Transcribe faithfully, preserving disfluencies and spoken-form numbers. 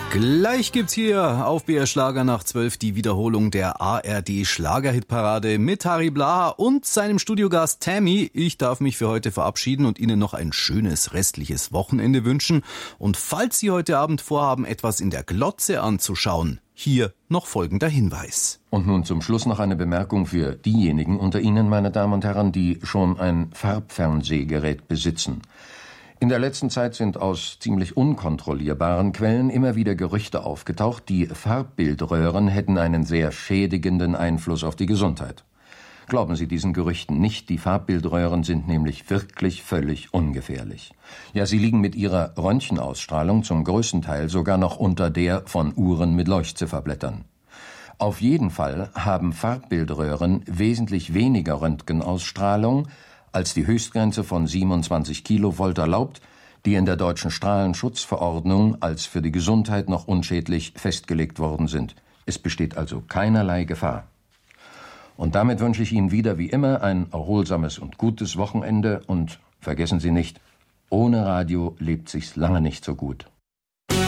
Gleich gibt's hier auf B R Schlager nach zwölf die Wiederholung der A R D Schlagerhitparade mit Harry Blaha und seinem Studiogast Tammy. Ich darf mich für heute verabschieden und Ihnen noch ein schönes restliches Wochenende wünschen. Und falls Sie heute Abend vorhaben, etwas in der Glotze anzuschauen, hier noch folgender Hinweis. Und nun zum Schluss noch eine Bemerkung für diejenigen unter Ihnen, meine Damen und Herren, die schon ein Farbfernsehgerät besitzen. In der letzten Zeit sind aus ziemlich unkontrollierbaren Quellen immer wieder Gerüchte aufgetaucht, die Farbbildröhren hätten einen sehr schädigenden Einfluss auf die Gesundheit. Glauben Sie diesen Gerüchten nicht, die Farbbildröhren sind nämlich wirklich völlig ungefährlich. Ja, sie liegen mit ihrer Röntgenausstrahlung zum größten Teil sogar noch unter der von Uhren mit Leuchtzifferblättern. Auf jeden Fall haben Farbbildröhren wesentlich weniger Röntgenausstrahlung als die Höchstgrenze von siebenundzwanzig Kilovolt erlaubt, die in der deutschen Strahlenschutzverordnung als für die Gesundheit noch unschädlich festgelegt worden sind. Es besteht also keinerlei Gefahr. Und damit wünsche ich Ihnen wieder wie immer ein erholsames und gutes Wochenende und vergessen Sie nicht, ohne Radio lebt sich's lange nicht so gut.